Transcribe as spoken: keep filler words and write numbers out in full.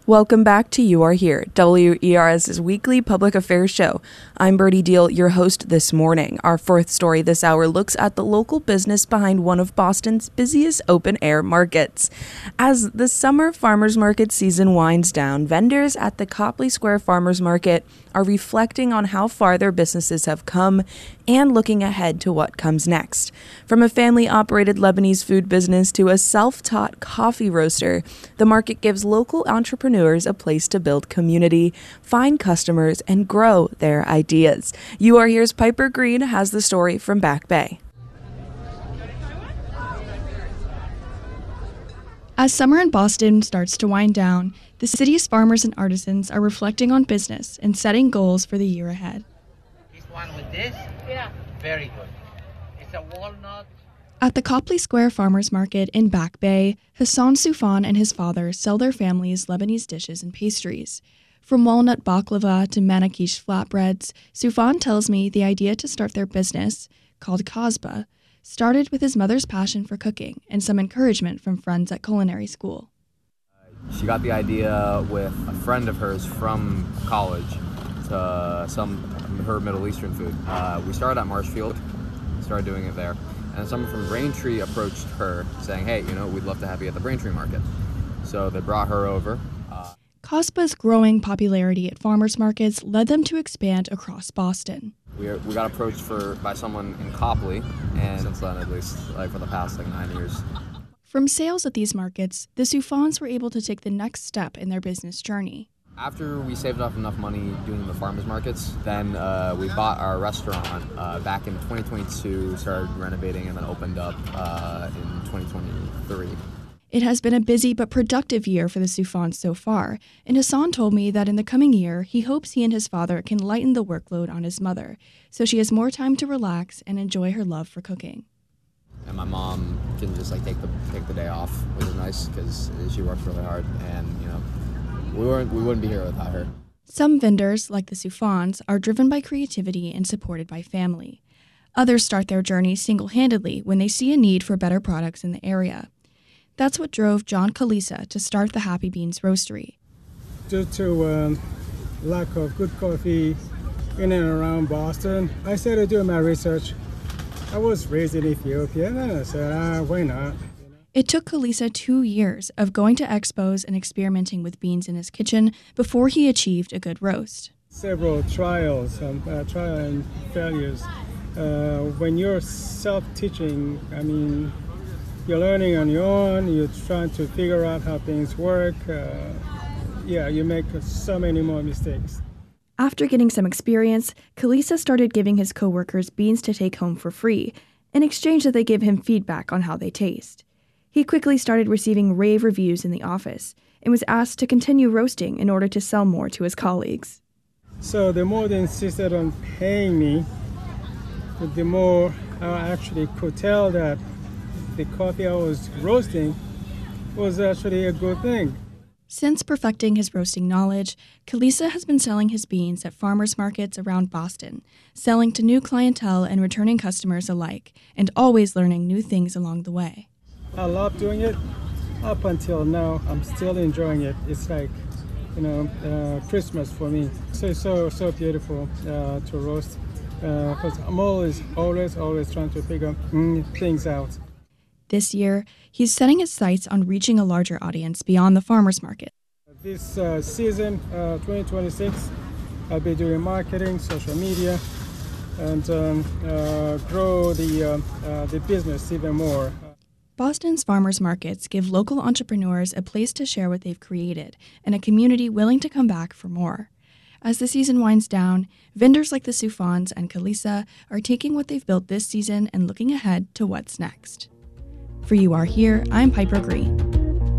Welcome back to You Are Here, W E R S's weekly public affairs show. I'm Birdie Deal, your host this morning. Our fourth story this hour looks at the local business behind one of Boston's busiest open-air markets. As the summer farmers market season winds down, vendors at the Copley Square Farmers Market are reflecting on how far their businesses have come and looking ahead to what comes next. From a family-operated Lebanese food business to a self-taught coffee roaster, the market gives local entrepreneurs a place to build community, find customers, and grow their ideas. You Are Here's Piper Green has the story from Back Bay. As summer in Boston starts to wind down, the city's farmers and artisans are reflecting on business and setting goals for the year ahead. This one with this? Yeah. Very good. It's a walnut. At the Copley Square Farmers Market in Back Bay, Hassan Soufan and his father sell their family's Lebanese dishes and pastries. From walnut baklava to manakish flatbreads, Soufan tells me the idea to start their business, called Kasba, started with his mother's passion for cooking and some encouragement from friends at culinary school. She got the idea with a friend of hers from college to some her Middle Eastern food. Uh, we started at Marshfield, started doing it there, and someone from Braintree approached her saying, hey, you know, we'd love to have you at the Braintree Market. So they brought her over. Uh, Kasba's growing popularity at farmers markets led them to expand across Boston. We, we got approached for by someone in Copley, and since then, at least, like for the past like nine years. From sales at these markets, the Soufans were able to take the next step in their business journey. After we saved up enough money doing the farmers markets, then uh, we bought our restaurant uh, back in twenty twenty-two, started renovating, and then opened up uh, in twenty twenty-three. It has been a busy but productive year for the Soufans so far, and Hassan told me that in the coming year, he hopes he and his father can lighten the workload on his mother, so she has more time to relax and enjoy her love for cooking. And my mom can just like take the take the day off, which is nice because she works really hard, and you know, we weren't we wouldn't be here without her. Some vendors, like the Soufans, are driven by creativity and supported by family. Others start their journey single-handedly when they see a need for better products in the area. That's what drove John Kalisa to start the Happy Beans Roastery. Due to um, lack of good coffee in and around Boston, I started doing my research. I was raised in Ethiopia, and I said, ah, why not? It took Kalisa two years of going to expos and experimenting with beans in his kitchen before he achieved a good roast. Several trials, um, uh, trial and failures. Uh, when you're self-teaching, I mean, you're learning on your own, you're trying to figure out how things work. Uh, yeah, you make so many more mistakes. After getting some experience, Kalisa started giving his coworkers beans to take home for free, in exchange that they give him feedback on how they taste. He quickly started receiving rave reviews in the office and was asked to continue roasting in order to sell more to his colleagues. So the more they insisted on paying me, the more I actually could tell that the coffee I was roasting was actually a good thing. Since perfecting his roasting knowledge, Kalisa has been selling his beans at farmers markets around Boston, selling to new clientele and returning customers alike, and always learning new things along the way. I love doing it. Up until now, I'm still enjoying it. It's like, you know, uh, Christmas for me. So it's so, so beautiful uh, to roast, because uh, I'm always, always, always trying to figure mm, things out. This year, he's setting his sights on reaching a larger audience beyond the farmers market. This uh, season, uh, twenty twenty-six, I'll be doing marketing, social media, and um, uh, grow the, uh, uh, the business even more. Boston's farmers markets give local entrepreneurs a place to share what they've created and a community willing to come back for more. As the season winds down, vendors like the Soufans and Kalisa are taking what they've built this season and looking ahead to what's next. For You Are Here, I'm Piper Green.